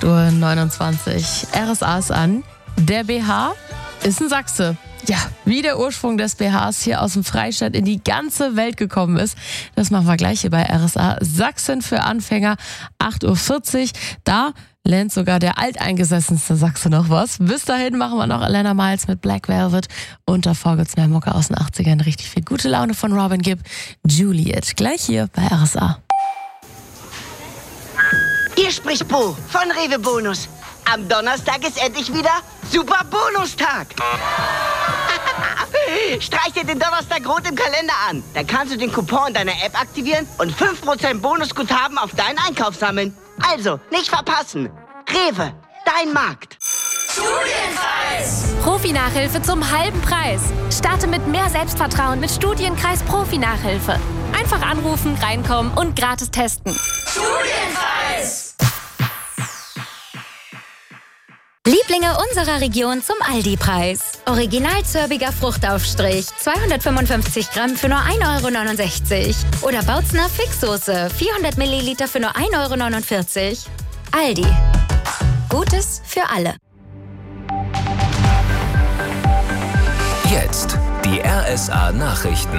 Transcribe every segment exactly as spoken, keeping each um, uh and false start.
Uhr neunundzwanzig. R S A ist an. Der B H ist ein Sachse. Ja, wie der Ursprung des B Hs hier aus dem Freistaat in die ganze Welt gekommen ist, das machen wir gleich hier bei R S A. Sachsen für Anfänger, acht Uhr vierzig. Da lernt sogar der alteingesessenste Sachse noch was. Bis dahin machen wir noch Elena Miles mit Black Velvet. Und davor gibt's mehr Mucke aus den achtzigern. Richtig viel gute Laune von Robin Gibb. Juliet, gleich hier bei R S A. Hier spricht Bo von Rewe Bonus. Am Donnerstag ist endlich wieder Super Bonustag. Streich dir den Donnerstag rot im Kalender an. Dann kannst du den Coupon in deiner App aktivieren und fünf Prozent Bonusguthaben auf deinen Einkauf sammeln. Also, nicht verpassen. Rewe, dein Markt. Studienkreis! Profi-Nachhilfe zum halben Preis. Starte mit mehr Selbstvertrauen mit Studienkreis Profi-Nachhilfe. Einfach anrufen, reinkommen und gratis testen. Studienkreis! Lieblinge unserer Region zum Aldi-Preis. Original zörbiger Fruchtaufstrich, zweihundertfünfundfünfzig Gramm für nur ein Euro neunundsechzig. Oder Bautzner Fixsoße, vierhundert Milliliter für nur ein Euro neunundvierzig. Aldi. Gutes für alle. Jetzt die R S A-Nachrichten.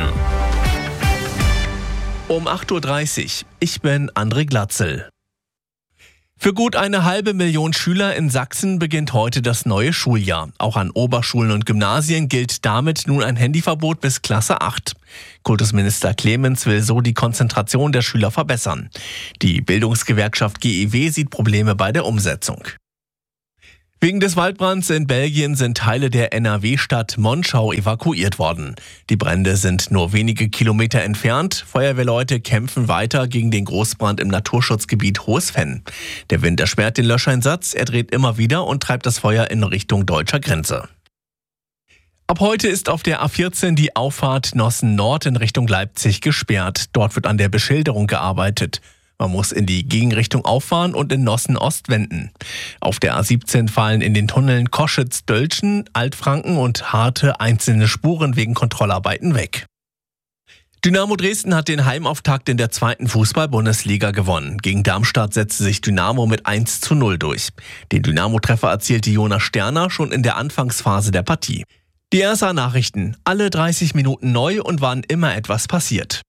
Um acht Uhr dreißig. Ich bin André Glatzel. Für gut eine halbe Million Schüler in Sachsen beginnt heute das neue Schuljahr. Auch an Oberschulen und Gymnasien gilt damit nun ein Handyverbot bis Klasse acht. Kultusminister Clemens will so die Konzentration der Schüler verbessern. Die Bildungsgewerkschaft G E W sieht Probleme bei der Umsetzung. Wegen des Waldbrands in Belgien sind Teile der N R W-Stadt Monschau evakuiert worden. Die Brände sind nur wenige Kilometer entfernt. Feuerwehrleute kämpfen weiter gegen den Großbrand im Naturschutzgebiet Hohes Venn. Der Wind erschwert den Löscheinsatz, er dreht immer wieder und treibt das Feuer in Richtung deutscher Grenze. Ab heute ist auf der A vierzehn die Auffahrt Nossen Nord in Richtung Leipzig gesperrt. Dort wird an der Beschilderung gearbeitet. Man muss in die Gegenrichtung auffahren und in Nossen Ost wenden. Auf der A siebzehn fallen in den Tunneln Koschitz-Dölzschen, Altfranken und Harte einzelne Spuren wegen Kontrollarbeiten weg. Dynamo Dresden hat den Heimauftakt in der zweiten Fußball-Bundesliga gewonnen. Gegen Darmstadt setzte sich Dynamo mit eins zu null durch. Den Dynamo-Treffer erzielte Jonas Sterner schon in der Anfangsphase der Partie. Die R S A-Nachrichten, alle dreißig Minuten neu und wann immer etwas passiert.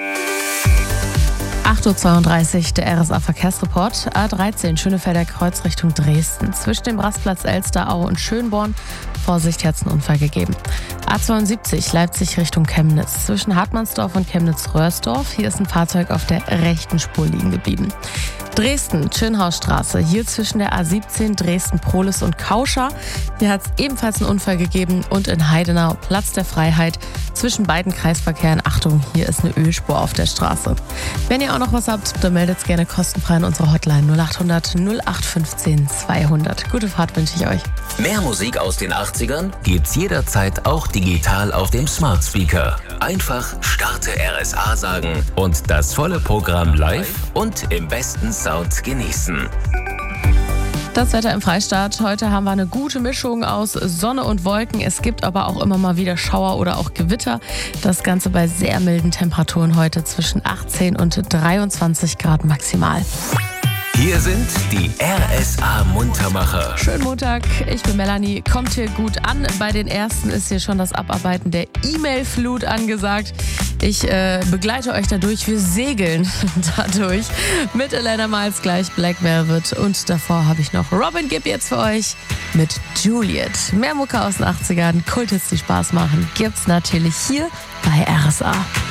acht Uhr zweiunddreißig, der R S A-Verkehrsreport. A dreizehn, Schönefelder Kreuz Richtung Dresden. Zwischen dem Rastplatz Elsteraue und Schönborn. Vorsicht, hat es einen Unfall gegeben. A zweiundsiebzig, Leipzig Richtung Chemnitz. Zwischen Hartmannsdorf und Chemnitz-Röhrsdorf. Hier ist ein Fahrzeug auf der rechten Spur liegen geblieben. Dresden, Schönhausstraße, hier zwischen der A siebzehn, Dresden-Prohlis und Kauscha. Hier hat es ebenfalls einen Unfall gegeben und in Heidenau, Platz der Freiheit, zwischen beiden Kreisverkehren. Achtung, hier ist eine Ölspur auf der Straße. Wenn ihr auch noch was habt, dann meldet es gerne kostenfrei in unserer Hotline null acht hundert null acht fünfzehn zweihundert. Gute Fahrt wünsche ich euch. Mehr Musik aus den achtzigern gibt's jederzeit auch digital auf dem Smart Speaker. Einfach Starte R S A sagen und das volle Programm live und im besten Sound genießen. Das Wetter im Freistaat. Heute haben wir eine gute Mischung aus Sonne und Wolken. Es gibt aber auch immer mal wieder Schauer oder auch Gewitter. Das Ganze bei sehr milden Temperaturen heute zwischen achtzehn und dreiundzwanzig Grad maximal. Hier sind die R S A-Muntermacher. Schönen Montag, ich bin Melanie. Kommt hier gut an. Bei den ersten ist hier schon das Abarbeiten der E-Mail-Flut angesagt. Ich äh, begleite euch dadurch. Wir segeln dadurch mit Elena Miles gleich Black Velvet. Und davor habe ich noch Robin Gibb jetzt für euch mit Juliet. Mehr Mucke aus den achtzigern, Kulthits, die Spaß machen, gibt's natürlich hier bei R S A.